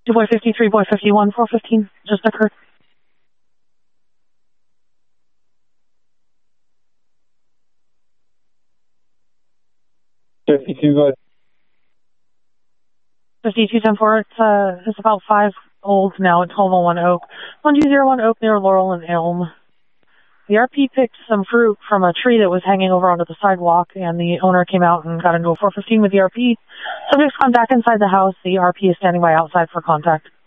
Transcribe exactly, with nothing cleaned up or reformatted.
Two boy fifty-three, boy fifty-one, four fifteen just occurred. fifty-two, go ahead. fifty-two ten four, it's, uh, it's about five old now at twelve oh one Oak. one two zero one Oak near Laurel and Elm. The R P picked some fruit from a tree that was hanging over onto the sidewalk, and the owner came out and got into a four fifteen with the R P. Subject's gone back inside the house. The R P is standing by outside for contact.